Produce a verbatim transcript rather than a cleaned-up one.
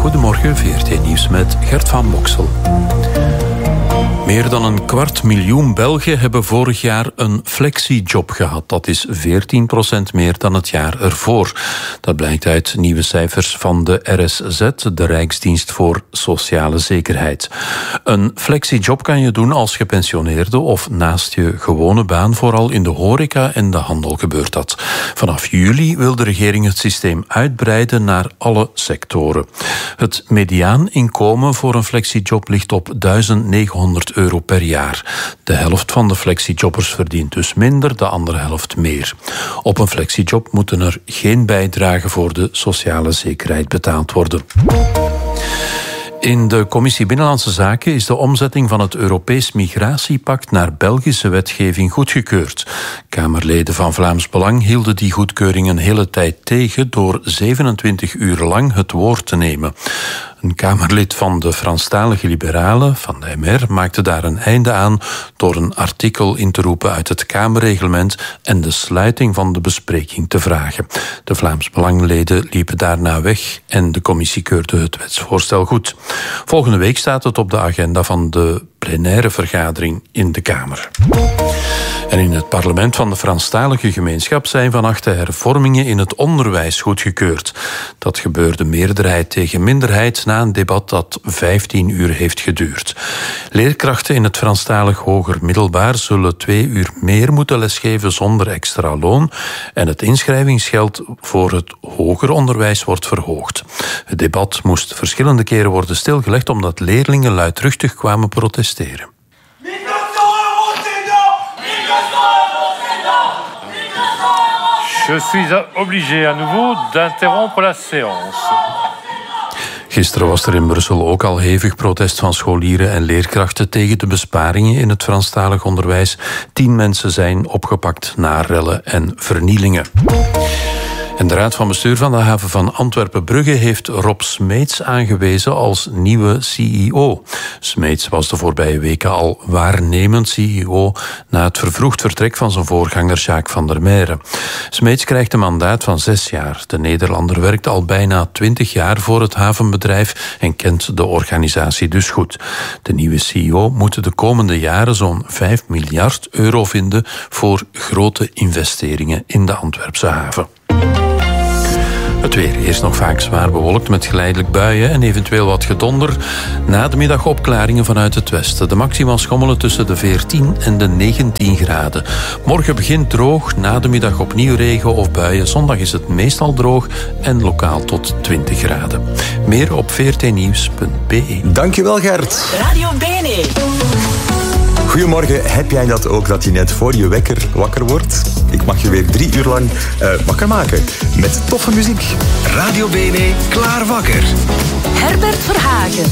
Goedemorgen, V R T Nieuws met Gert van Boksel. Meer dan een kwart miljoen Belgen hebben vorig jaar een flexiejob gehad. Dat is veertien procent meer dan het jaar ervoor. Dat blijkt uit nieuwe cijfers van de R S Z, de Rijksdienst voor Sociale Zekerheid. Een flexiejob kan je doen als gepensioneerde of naast je gewone baan. Vooral in de horeca en de handel gebeurt dat. Vanaf juli wil de regering het systeem uitbreiden naar alle sectoren. Het mediaaninkomen voor een flexiejob ligt op duizend negenhonderd euro per jaar. De helft van de flexiejobbers verdient dus minder, de andere helft meer. Op een flexiejob moeten er geen bijdragen voor de sociale zekerheid betaald worden. In de Commissie Binnenlandse Zaken is de omzetting van het Europees Migratiepact naar Belgische wetgeving goedgekeurd. Kamerleden van Vlaams Belang hielden die goedkeuring een hele tijd tegen door zevenentwintig uur lang het woord te nemen. Een Kamerlid van de Franstalige Liberalen, van de M R, maakte daar een einde aan door een artikel in te roepen uit het Kamerreglement en de sluiting van de bespreking te vragen. De Vlaams Belangleden liepen daarna weg en de commissie keurde het wetsvoorstel goed. Volgende week staat het op de agenda van de plenaire vergadering in de Kamer. En in het parlement van de Franstalige gemeenschap zijn vannacht de hervormingen in het onderwijs goedgekeurd. Dat gebeurde meerderheid tegen minderheid na een debat dat vijftien uur heeft geduurd. Leerkrachten in het Franstalig hoger middelbaar zullen twee uur meer moeten lesgeven zonder extra loon en het inschrijvingsgeld voor het hoger onderwijs wordt verhoogd. Het debat moest verschillende keren worden stilgelegd omdat leerlingen luidruchtig kwamen protesteren. Je suis obligé à nouveau d'interrompre la séance. Gisteren was er in Brussel ook al hevig protest van scholieren en leerkrachten tegen de besparingen in het Franstalig onderwijs. Tien mensen zijn opgepakt na rellen en vernielingen. En de Raad van Bestuur van de haven van Antwerpen-Brugge heeft Rob Smeets aangewezen als nieuwe C E O. Smeets was de voorbije weken al waarnemend C E O na het vervroegd vertrek van zijn voorganger Jacques van der Meijeren. Smeets krijgt een mandaat van zes jaar. De Nederlander werkt al bijna twintig jaar voor het havenbedrijf en kent de organisatie dus goed. De nieuwe C E O moet de komende jaren zo'n vijf miljard euro vinden voor grote investeringen in de Antwerpse haven. Het weer eerst nog vaak zwaar bewolkt met geleidelijk buien en eventueel wat gedonder. Na de middag opklaringen vanuit het westen. De maxima schommelen tussen de veertien en de negentien graden. Morgen begint droog, na de middag opnieuw regen of buien. Zondag is het meestal droog en lokaal tot twintig graden. Meer op v r t nieuws punt b e. Dankjewel Gert. Radio Bene. Goedemorgen, heb jij dat ook, dat je net voor je wekker wakker wordt? Ik mag je weer drie uur lang uh, wakker maken met toffe muziek. Radio Bene, klaar wakker. Herbert Verhagen.